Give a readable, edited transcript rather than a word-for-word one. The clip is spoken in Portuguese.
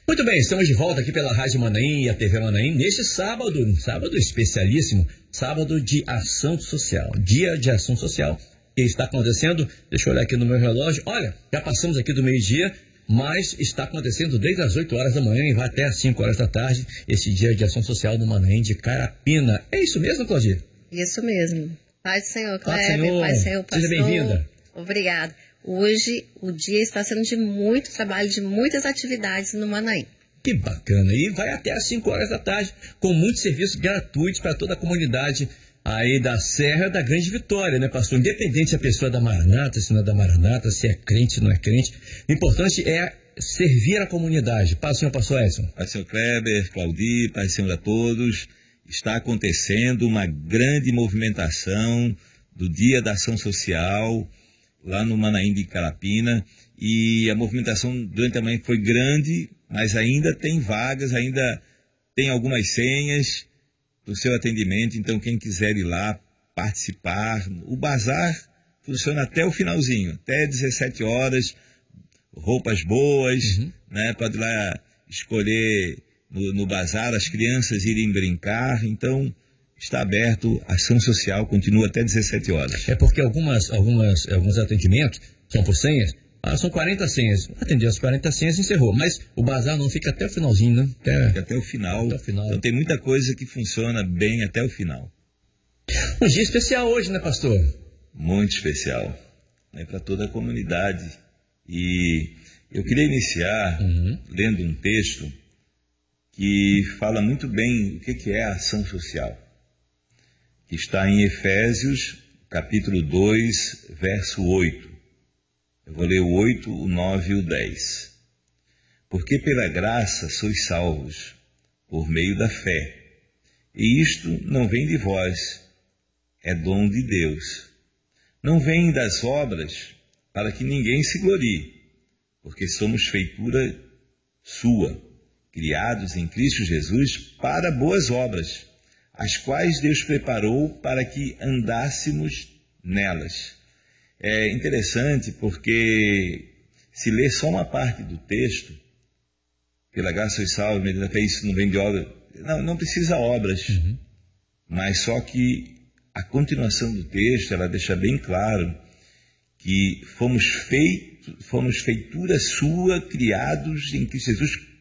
Muito bem, estamos de volta aqui pela Rádio Manaim e a TV Manaim neste sábado, um sábado especialíssimo, sábado de ação social, dia de ação social. Que está acontecendo, deixa eu olhar aqui no meu relógio, olha, já passamos aqui do meio-dia, mas está acontecendo desde as 8 horas da manhã e vai até as 5 horas da tarde, esse dia de ação social no Manaim de Carapina. É isso mesmo, Claudia? Isso mesmo. Paz do Senhor, Paz Kleber, Senhor. Paz do Senhor, pastor. Seja bem-vinda. Obrigada. Hoje o dia está sendo de muito trabalho, de muitas atividades no Manaim. Que bacana. E vai até às 5 horas da tarde, com muitos serviços gratuitos para toda a comunidade aí da Serra da Grande Vitória, né, pastor? Independente se a pessoa é da Maranata, se não é da Maranata, se é crente, não é crente. O importante é servir a comunidade. Paz, senhor pastor Edson. Paz, senhor Kleber, Claudir, paz, senhor a todos. Está acontecendo uma grande movimentação do Dia da Ação Social lá no Manaim de Carapina. E a movimentação durante a manhã foi grande, mas ainda tem vagas, ainda tem algumas senhas do seu atendimento, então quem quiser ir lá participar, o bazar funciona até o finalzinho, até 17 horas, roupas boas, né? Pode ir lá escolher no bazar, as crianças irem brincar, então está aberto, a ação social continua até 17 horas. É porque alguns atendimentos são por senhas. São 40 senhas. Atender as 40 senhas encerrou. Mas o bazar não fica até o finalzinho, né? Fica até o final. Então tem muita coisa que funciona bem até o final. Um dia especial hoje, né, pastor? Muito especial. Né, para toda a comunidade. E eu queria iniciar lendo um texto que fala muito bem o que é a ação social. Que está em Efésios, capítulo 2, verso 8. Eu vou ler o 8, o 9 e o 10. Porque pela graça sois salvos, por meio da fé. E isto não vem de vós, é dom de Deus. Não vem das obras, para que ninguém se glorie, porque somos feitura sua, criados em Cristo Jesus para boas obras, as quais Deus preparou para que andássemos nelas. É interessante porque se ler só uma parte do texto, pela graça sois salvos, mediante a fé, isso não vem de obra, não precisa obras, mas só que a continuação do texto, ela deixa bem claro que fomos feitura sua, criados em Cristo Jesus